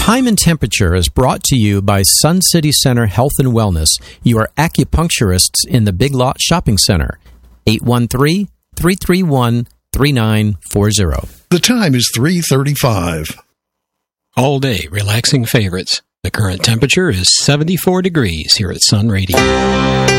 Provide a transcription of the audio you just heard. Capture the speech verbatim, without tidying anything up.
Time and Temperature is brought to you by Sun City Center Health and Wellness, your acupuncturists in the Big Lot Shopping Center. eight one three, three three one, three nine four zero. The time is three thirty-five. All day, relaxing favorites. The current temperature is seventy-four degrees here at Sun Radio.